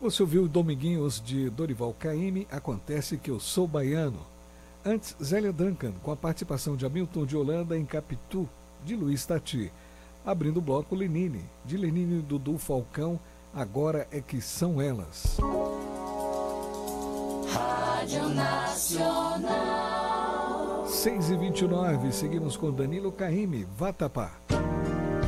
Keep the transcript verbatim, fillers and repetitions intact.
Você ouviu Dominguinhos de Dorival Caymmi, Acontece que eu sou baiano. Antes, Zélia Duncan, com a participação de Hamilton de Holanda em Capitu, de Luiz Tati. Abrindo o bloco, Lenine, de Lenine e Dudu Falcão, Agora é que são elas. Rádio Nacional. seis e vinte e nove, seguimos com Danilo Caymmi, Vatapá.